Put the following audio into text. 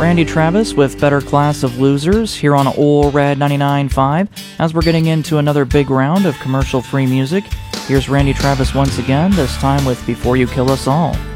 Randy Travis with Better Class of Losers here on Ol' Red 99.5. As we're getting into another big round of commercial-free music, here's Randy Travis once again, this time with Before You Kill Us All.